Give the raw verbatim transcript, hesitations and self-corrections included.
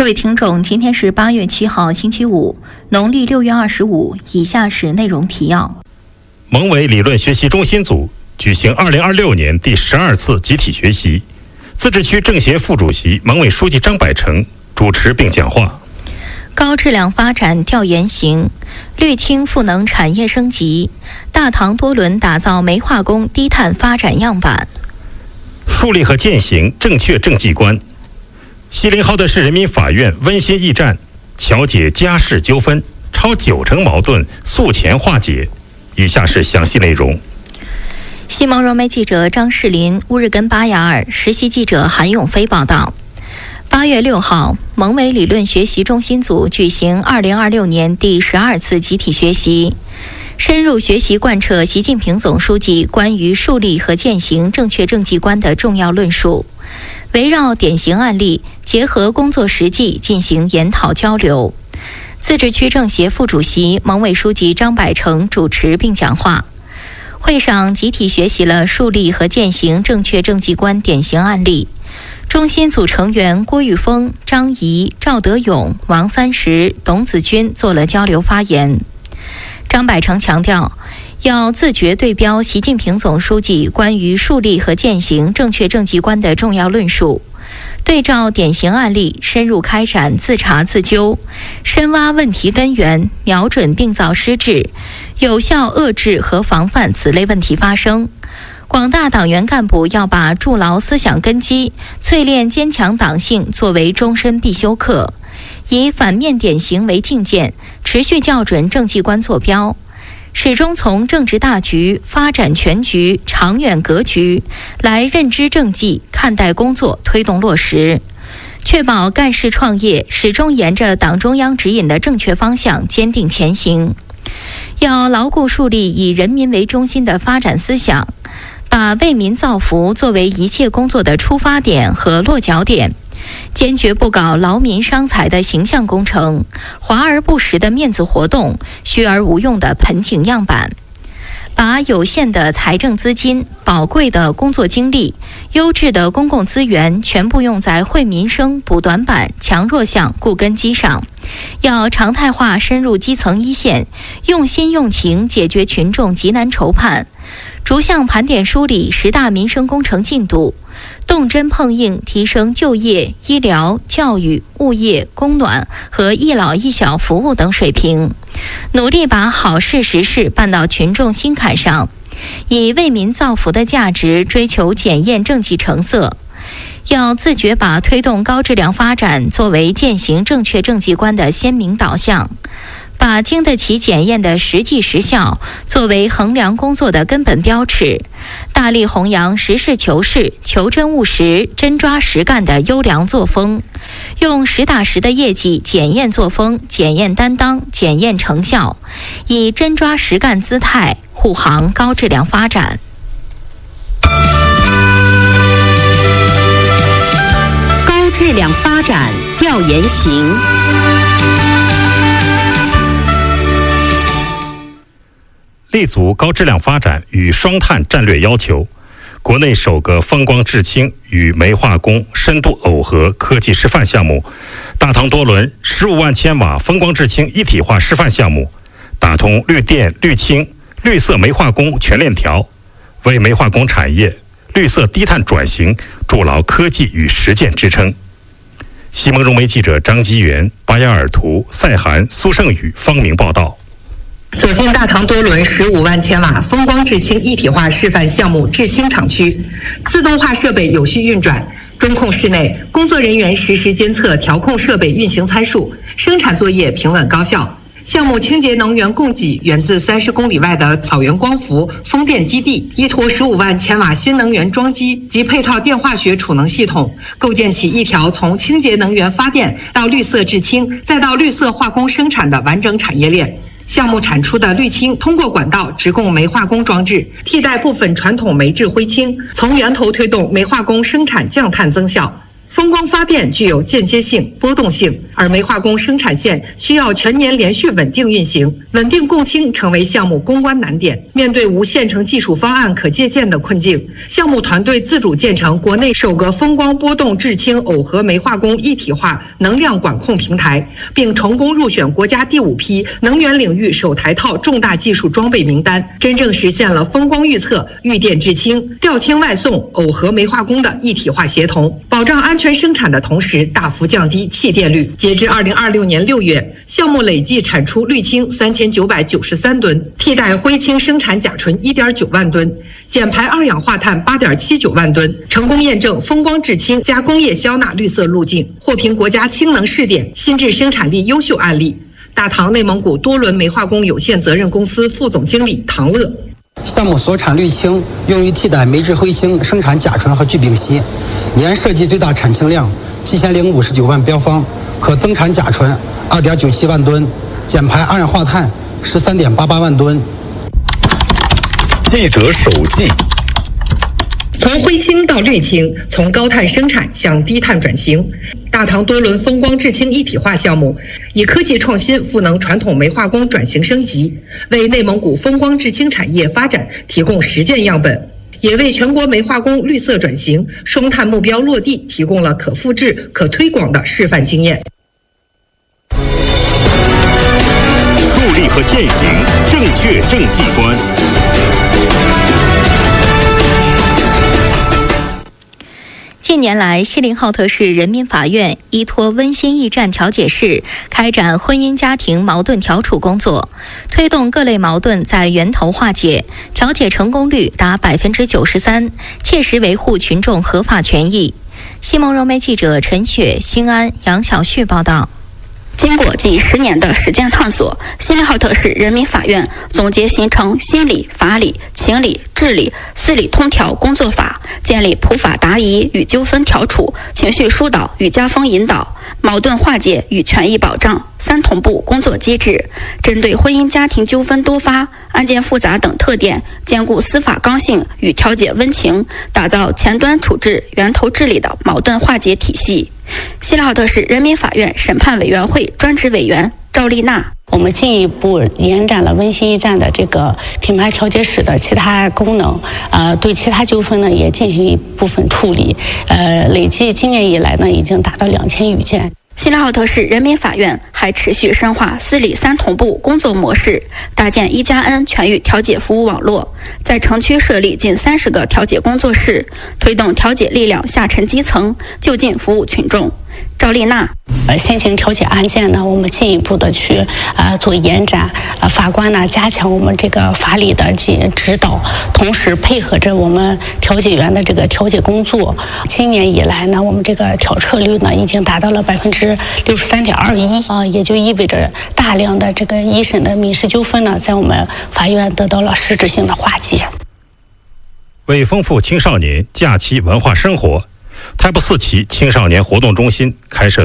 各位听众，今天是八月七号，星期五，农历六月二十五。以下是内容提要： 蒙委理论学习中心组举行二零二六年第十二次集体学习，自治区政协副主席、蒙委书记张百成主持并讲话。 高质量发展调研型，绿氢赋能产业升级，大唐多轮打造煤化工低碳发展样板。 树立和践行正确政绩观。锡林浩特市人民法院温馨驿站，调解家事纠纷，超九成矛盾诉前化解。以下是详细内容。 西蒙融媒记者张世林、乌日根巴雅尔，实习记者韩永飞报道。八月六号，蒙委理论学习中心组举行二零二六年第十二次集体学习，深入学习贯彻习近平总书记关于树立和践行正确政绩观的重要论述，围绕典型案例，结合工作实际进行研讨交流。自治区政协副主席、蒙委书记张百成主持并讲话。会上集体学习了树立和践行正确政绩观典型案例。中心组成员郭玉峰、张怡、赵德勇、王三石、董子军做了交流发言。张百成强调，要自觉对标习近平总书记关于树立和践行正确政绩观的重要论述，对照典型案例，深入开展自查自纠，深挖问题根源，瞄准病灶施治，有效遏制和防范此类问题发生。广大党员干部要把筑牢思想根基、淬炼坚强党性作为终身必修课，以反面典型为镜鉴，持续校准政绩观坐标，始终从政治大局、发展全局、长远格局来认知政绩、看待工作、推动落实，确保干事创业始终沿着党中央指引的正确方向坚定前行。要牢固树立以人民为中心的发展思想，把为民造福作为一切工作的出发点和落脚点，坚决不搞劳民伤财的形象工程、华而不实的面子活动、虚而无用的盆景样板，把有限的财政资金、宝贵的工作精力、优质的公共资源全部用在惠民生、补短板、强弱项、固根基上。要常态化深入基层一线，用心用情解决群众急难愁盼，逐项盘点梳理十大民生工程进度，动真碰硬提升就业、医疗、教育、物业、供暖和一老一小服务等水平，努力把好事实事办到群众心坎上，以为民造福的价值追求检验政绩成色。要自觉把推动高质量发展作为践行正确政绩观的鲜明导向，把经得起检验的实际实效作为衡量工作的根本标尺，大力弘扬实事求是、求真务实、真抓实干的优良作风，用实打实的业绩检验作风、检验担当、检验成效，以真抓实干姿态护航高质量发展。 高质量发展调研型。 立足高质量发展与双碳战略要求，国内首个风光制氢与煤化工深度耦合科技示范项目——大唐多轮十五万千瓦风光制氢一体化示范项目，打通绿电、绿氢、绿色煤化工全链条，为煤化工产业绿色低碳转型筑牢科技与实践支撑。西蒙融媒记者张基元、巴雅尔图、赛涵、苏胜宇、方明报道。 走进大唐多轮十五万千瓦风光制氢一体化示范项目制氢厂区，自动化设备有序运转，中控室内工作人员实时监测调控设备运行参数，生产作业平稳高效。项目清洁能源供给源自三十公里外的草原光伏风电基地，依托十五万千瓦新能源装机及配套电化学储能系统，构建起一条从清洁能源发电到绿色制氢再到绿色化工生产的完整产业链。项目产出的绿氢通过管道直供煤化工装置，替代部分传统煤制灰氢，从源头推动煤化工生产降碳增效。风光发电具有间歇性、波动性， 而煤化工生产线需要全年连续稳定运行，稳定供氢成为项目攻关难点。面对无现成技术方案可借鉴的困境，项目团队自主建成国内首个风光波动制氢耦合煤化工一体化能量管控平台，并成功入选国家第五批能源领域首台套重大技术装备名单，真正实现了风光预测、预电制氢、调氢外送、耦合煤化工的一体化协同，保障安全生产的同时，大幅降低弃电率。截至二零二六年六月，项目累计产出氯氢三千九百九十三吨，替代灰氢生产甲醇一点九万吨，减排二氧化碳八点七九万吨，成功验证风光制氢加工业消纳绿色路径，获评国家氢能试点新质生产力优秀案例。大唐内蒙古多伦煤化工有限责任公司副总经理唐乐。 项目所产氯氢用于替代煤质灰氢生产甲醇和聚丙烯，年设计最大产氢量七千零五十九万标方，可增产甲醇二点九七万吨，减排二氧化碳十三点八八万吨。 记者手记。 从灰氢到绿氢，从高碳生产向低碳转型。大唐多伦风光制氢一体化项目以科技创新赋能传统煤化工转型升级，为内蒙古风光制氢产业发展提供实践样本，也为全国煤化工绿色转型、双碳目标落地提供了可复制、可推广的示范经验。 树立和践行正确政绩观。 近年来，锡林浩特市人民法院依托温馨驿站调解室开展婚姻家庭矛盾调处工作，推动各类矛盾在源头化解，调解成功率达百分之九十三，切实维护群众合法权益。西蒙融媒记者陈雪、兴安、杨小旭报道。 经过近十年的实践探索，锡林浩特市人民法院总结形成心理、法理、情理、治理四理通调工作法，建立普法答疑与纠纷调处、情绪疏导与家风引导、矛盾化解与权益保障三同步工作机制，针对婚姻家庭纠纷多发、案件复杂等特点，兼顾司法刚性与调解温情，打造前端处置、源头治理的矛盾化解体系。锡林浩特市人民法院审判委员会专职委员赵丽娜。 我们进一步延展了温馨驿站的这个品牌调解室的其他功能，呃，对其他纠纷呢也进行一部分处理，呃，累计今年以来呢已经达到两千余件。 锡林浩特市人民法院还持续深化司理三同步工作模式，搭建一加 N 全域调解服务网络，在城区设立近三十个调解工作室，推动调解力量下沉基层，就近服务群众。赵丽娜， 呃，先行调解案件呢，我们进一步的去呃做延展，呃，法官呢加强我们这个法理的指导，同时配合着我们调解员的这个调解工作。今年以来呢，我们这个调彻率呢已经达到了百分之六十三点二一，啊，也就意味着大量的这个一审的民事纠纷呢，在我们法院得到了实质性的化解。 为丰富青少年假期文化生活，台北四期青少年活动中心开设